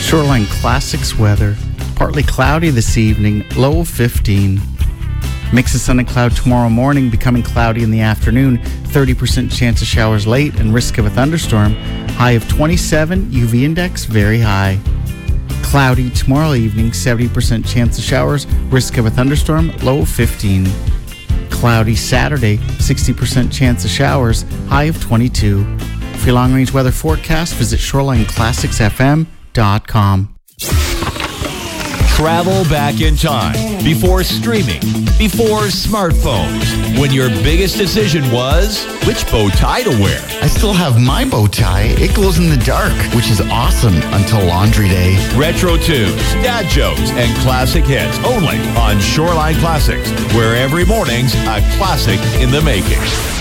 Shoreline Classics weather. Partly cloudy this evening, low of 15. Mix of sun and cloud tomorrow morning, becoming cloudy in the afternoon. 30% chance of showers late and risk of a thunderstorm. High of 27, UV index very high. Cloudy tomorrow evening, 70% chance of showers, risk of a thunderstorm, low of 15. Cloudy Saturday, 60% chance of showers, high of 22. For your long-range weather forecast, visit ShorelineClassicsFM.com. Travel back in time, before streaming, before smartphones, when your biggest decision was which bow tie to wear. I still have my bow tie. It glows in the dark, which is awesome until laundry day. Retro tunes, dad jokes, and classic hits only on Shoreline Classics, where every morning's a classic in the making.